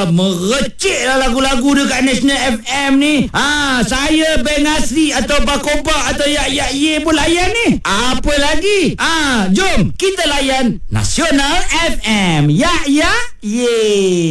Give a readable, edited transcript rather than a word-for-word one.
Merecik lah lagu-lagu dekat National FM ni. Saya Ben Asri atau Bakoba atau Yak Ye pun layan ni. Apa lagi? Jom kita layan Nasional FM. Yak Ye.